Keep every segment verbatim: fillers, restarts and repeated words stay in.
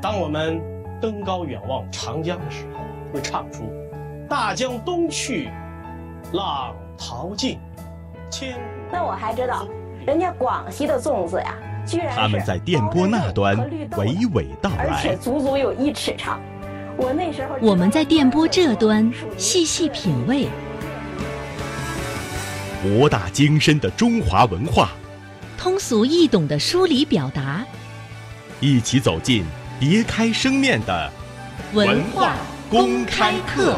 当我们登高远望长江的时候，会唱出大江东去，浪淘尽，千古。 那我还知道，人家广西的粽子呀，居然是他们在电波那端娓娓道来， 而且足足有一尺长。我那时候， 我们在电波这端细细品味， 博大精深的中华文化， 通俗易懂的梳理表达， 一起走进别开生面的文化公开课。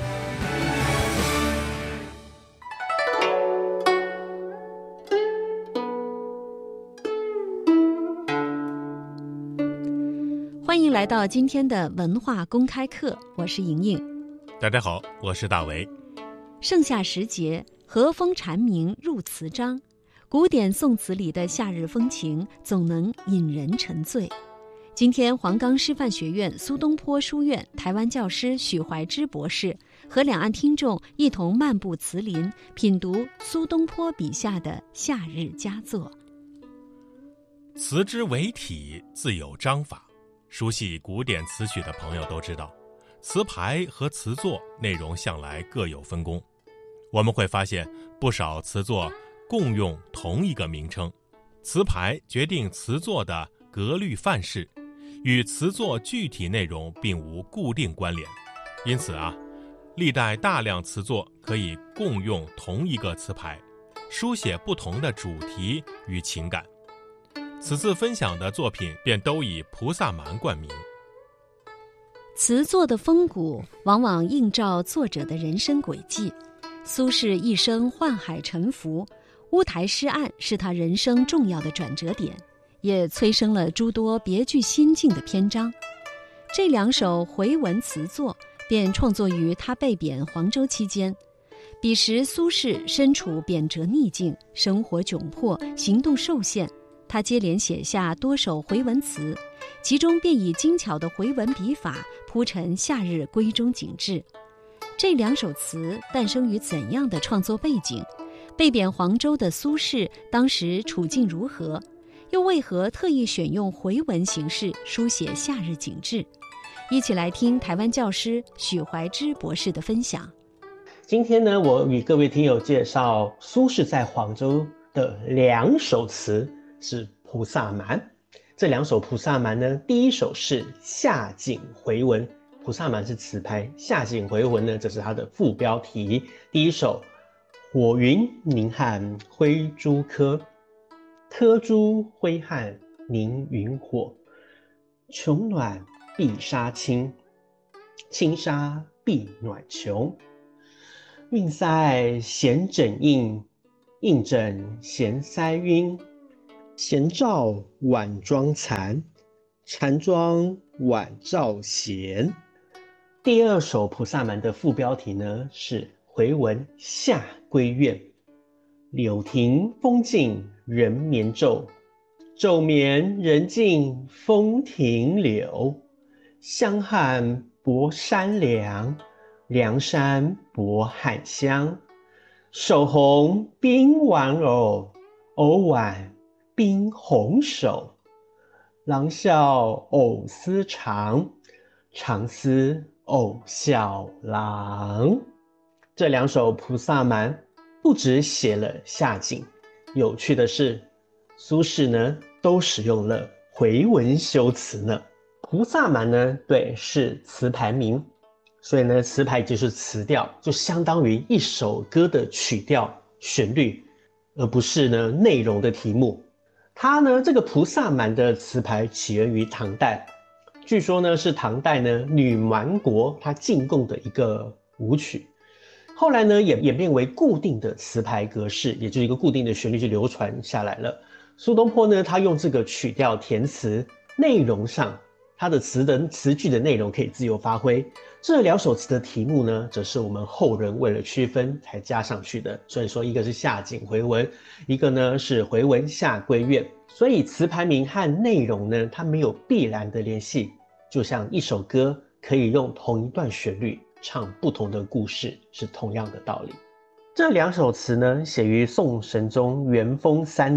欢迎来到今天的文化公开课，我是莹莹。 大家好，我是大为。 盛夏时节，和风蝉鸣入词章，古典宋词里的夏日风情总能引人沉醉。今天黄冈师范学院苏东坡书院台湾教师许怀之博士和两岸听众一同漫步词林，品读苏东坡笔下的夏日佳作。 词之为体，自有章法。熟悉古典词曲的朋友都知道，词牌和词作内容向来各有分工。我们会发现不少词作共用同一个名称，词牌决定词作的格律范式，与词作具体内容并无固定关联。因此啊，历代大量词作可以共用同一个词牌，书写不同的主题与情感。此次分享的作品便都以菩萨蛮冠名。 词作的风骨往往映照作者的人生轨迹。苏轼一生宦海沉浮，乌台诗案是他人生重要的转折点，也催生了诸多别具心境的篇章。这两首回文词作便创作于他被贬黄州期间。彼时苏轼身处贬谪逆境，生活窘迫，行动受限，他接连写下多首回文词，其中便以精巧的回文笔法铺陈夏日闺中景致。这两首词诞生于怎样的创作背景？被贬黄州的苏轼当时处境如何？又为何特意选用回文形式书写夏日景致？一起来听台湾教师许怀之博士的分享。 今天呢，我与各位听友介绍苏轼在黄州的两首词，是菩萨蛮。这两首菩萨蛮呢，第一首是夏景回文，菩萨蛮是词牌，夏景回文呢，这是它的副标题。第一首，火云凝汉挥朱柯，柯朱挥汉凝云火，穷暖必杀青，青杀必暖穷。晕塞闲枕映，映枕闲塞晕。闲照晚妆残，残妆晚照闲。第二首菩萨蛮的副标题呢是回文夏闺怨。柳亭风静人眠昼，昼眠人静风停柳。香汉博山凉，凉山博汉香。手红冰玩偶，偶挽冰红手。郎笑偶思长，长思偶笑郎。这两首菩萨蛮不只写了夏景，有趣的是苏轼呢都使用了回文修辞呢。菩萨蛮呢，对，是词牌名，所以呢词牌就是词调，就相当于一首歌的曲调旋律，而不是呢内容的题目。它呢这个菩萨蛮的词牌起源于唐代，据说呢是唐代呢女蛮国她进贡的一个舞曲，后来呢也演变为固定的词牌格式，也就是一个固定的旋律就流传下来了。苏东坡呢他用这个曲调填词，内容上他的词的词句的内容可以自由发挥。这两首词的题目呢，则是我们后人为了区分才加上去的。所以说，一个是夏景回文，一个呢是回文夏闺怨。所以词牌名和内容呢，它没有必然的联系，就像一首歌可以用同一段旋律唱不同的故事，是同样的道理。这两首词呢，写于宋神宗元丰三年，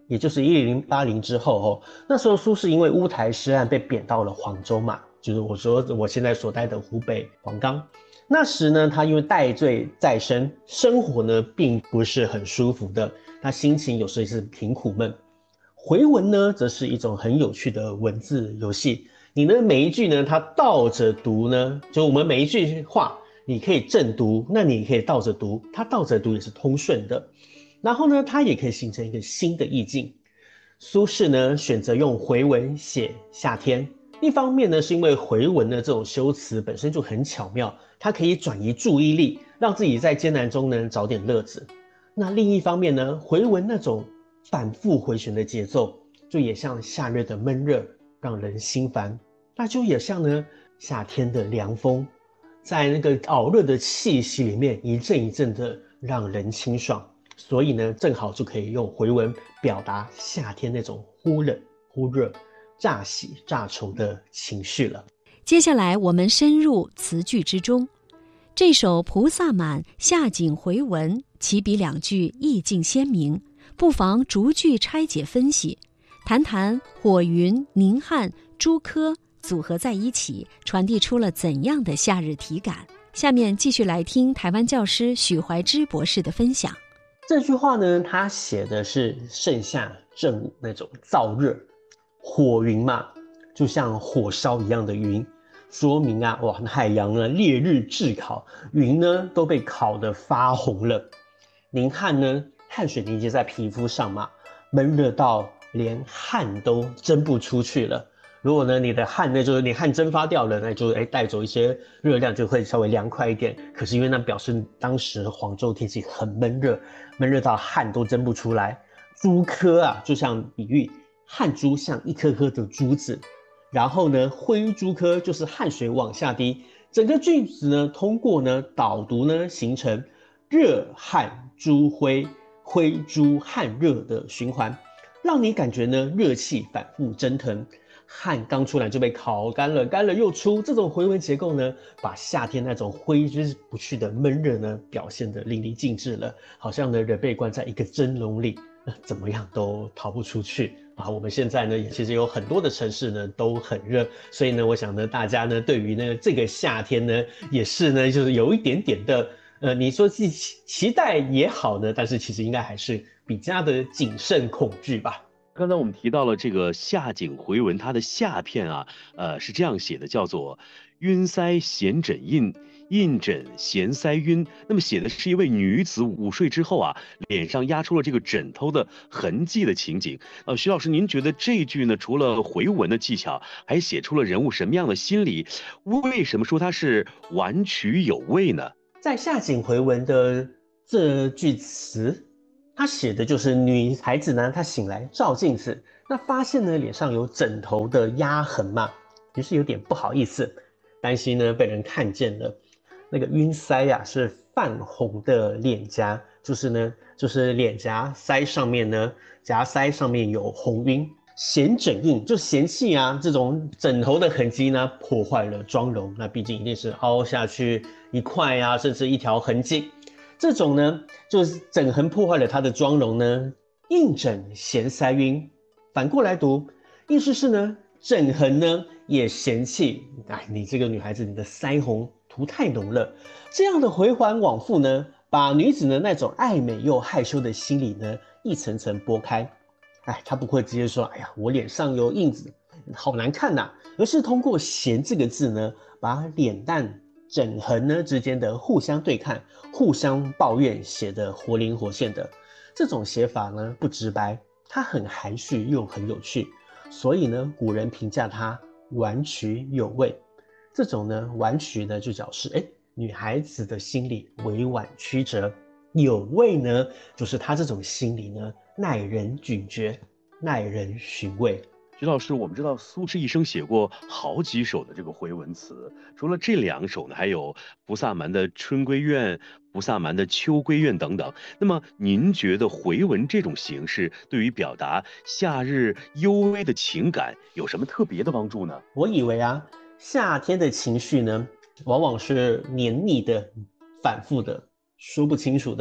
也就是一零八零之后哦，那时候苏轼因为乌台诗案被贬到了黄州嘛，就是我说我现在所在的湖北黄冈。那时呢，他因为戴罪在身，生活呢并不是很舒服的，他心情有时是挺苦闷。回文呢，则是一种很有趣的文字游戏。你呢每一句呢，它倒着读呢，就我们每一句话，你可以正读，那你可以倒着读，它倒着读也是通顺的。然后呢，它也可以形成一个新的意境。苏轼呢选择用回文写夏天，一方面呢是因为回文的这种修辞本身就很巧妙，它可以转移注意力，让自己在艰难中呢找点乐子。那另一方面呢，回文那种反复回旋的节奏，就也像夏日的闷热，让人心烦。那就也像呢夏天的凉风，在那个熬热的气息里面一阵一阵的让人清爽。所以呢，正好就可以用回文表达夏天那种忽冷忽热、乍喜乍愁的情绪了。 接下来我们深入词句之中，这首《菩萨蛮·夏景回文》起笔两句意境鲜明，不妨逐句拆解分析，谈谈火云、宁汉、朱柯组合在一起，传递出了怎样的夏日体感。下面继续来听台湾教师许怀之博士的分享。 这句话呢，他写的是盛夏正午那种燥热，火云嘛，就像火烧一样的云，说明啊，哇，海洋呢烈日炙烤，云呢都被烤得发红了。宁汗呢，汗水凝结在皮肤上嘛，闷热到连汗都蒸不出去了。如果呢你的汗呢就是你汗蒸发掉了，那就哎带走一些热量，就会稍微凉快一点。可是因为那表示当时黄州天气很闷热，闷热到汗都蒸不出来。朱柯啊，就像比喻汗珠像一颗颗的珠子，然后呢灰朱柯就是汗水往下滴。整个句子呢通过呢导读呢形成热汗朱灰，灰朱汗热的循环，让你感觉呢热气反复蒸腾。汗刚出来就被烤干了，干了又出，这种回文结构呢，把夏天那种挥之不去的闷热呢，表现得淋漓尽致了。好像呢，人被关在一个蒸笼里，怎么样都逃不出去啊！我们现在呢，其实有很多的城市呢都很热，所以呢，我想呢，大家呢对于呢这个夏天呢，也是呢，就是有一点点的，呃，你说是期待也好呢，但是其实应该还是比较的谨慎恐惧吧。 刚才我们提到了这个夏景回文，它的夏片啊，呃，是这样写的，叫做晕腮衔枕印，印枕衔腮晕。那么写的是一位女子午睡之后啊，脸上压出了这个枕头的痕迹的情景。呃，徐老师，您觉得这句呢，除了回文的技巧，还写出了人物什么样的心理？为什么说它是婉曲有味呢？ 在夏景回文的这句词，他写的就是女孩子呢，她醒来照镜子，那发现呢脸上有枕头的压痕嘛，于是有点不好意思，担心呢被人看见了。那个晕腮呀、啊、是泛红的脸颊，就是呢就是脸颊腮上面呢颊腮上面有红晕。嫌枕印就嫌弃啊，这种枕头的痕迹呢破坏了妆容，那毕竟一定是凹下去一块啊，甚至一条痕迹。这种呢，就是枕痕破坏了她的妆容呢，印枕嫌腮晕。反过来读，意思是呢，枕痕呢也嫌弃，哎，你这个女孩子，你的腮红涂太浓了。这样的回环往复呢，把女子呢那种爱美又害羞的心理呢，一层层剥开。哎，她不会直接说，哎呀，我脸上有印子，好难看呐、啊，而是通过嫌这个字呢，把脸蛋枕痕呢之间的互相对看、互相抱怨写得活灵活现的。这种写法呢不直白，它很含蓄又很有趣，所以呢古人评价它婉曲有味。这种呢婉曲呢就表示哎女孩子的心理委婉曲折，有味呢就是她这种心理呢耐人咀嚼、耐人寻味。 徐老师，我们知道苏轼一生写过好几首的这个回文词，除了这两首呢，还有菩萨蛮的《春闺怨》、菩萨蛮的《秋闺怨》等等。那么您觉得回文这种形式对于表达夏日幽微的情感有什么特别的帮助呢？ 我以为啊，夏天的情绪呢，往往是黏腻的、反复的、说不清楚的。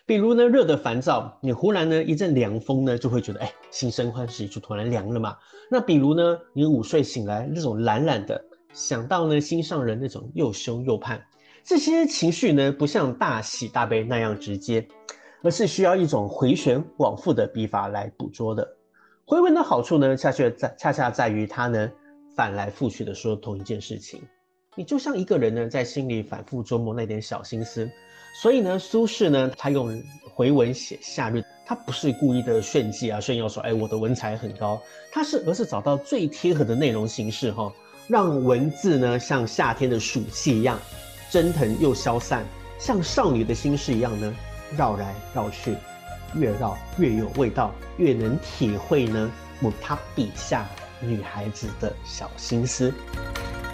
比如呢，热得烦躁，你忽然呢一阵凉风呢，就会觉得哎，心生欢喜，就突然凉了嘛。那比如呢，你午睡醒来那种懒懒的，想到呢心上人那种又羞又盼，这些情绪呢不像大喜大悲那样直接，而是需要一种回旋往复的笔法来捕捉的。回文的好处呢，恰恰在恰恰在于它呢反来覆去的说同一件事情。你就像一个人呢，在心里反复琢磨那点小心思，所以呢，苏轼呢，他用回文写夏日，他不是故意的炫技啊，炫耀说，哎，我的文采很高，他是而是找到最贴合的内容形式哈，让文字呢像夏天的暑气一样，蒸腾又消散，像少女的心事一样呢，绕来绕去，越绕越有味道，越能体会呢，他笔下女孩子的小心思。